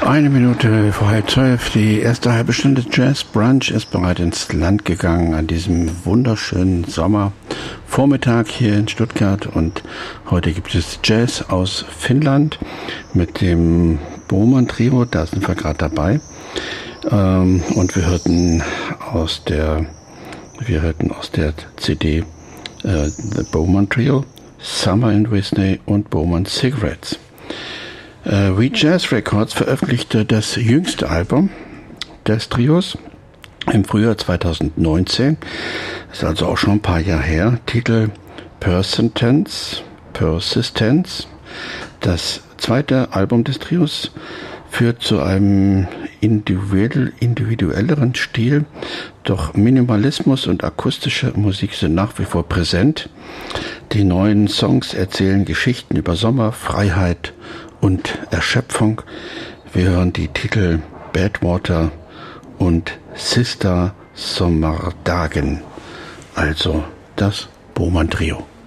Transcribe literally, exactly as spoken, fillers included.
Eine Minute vor halb zwölf, die erste halbe Stunde Jazz Brunch ist bereits ins Land gegangen an diesem wunderschönen Sommervormittag hier in Stuttgart. Und heute gibt es Jazz aus Finnland mit dem Bohman Trio, da sind wir gerade dabei. Ähm, und wir hörten aus der, wir hörten aus der C D äh, The Bohman Trio, Summer in Whitney und Bohman Cigarettes. Uh, We Jazz Records veröffentlichte das jüngste Album des Trios im Frühjahr zwanzig neunzehn. Ist also auch schon ein paar Jahre her. Titel Persistence. Persistence. Das zweite Album des Trios führt zu einem individuell, individuelleren Stil, doch Minimalismus und akustische Musik sind nach wie vor präsent. Die neuen Songs erzählen Geschichten über Sommer, Freiheit und Erschöpfung. Wir hören die Titel Badwater und Sister Sommerdagen, also das Bohman Trio.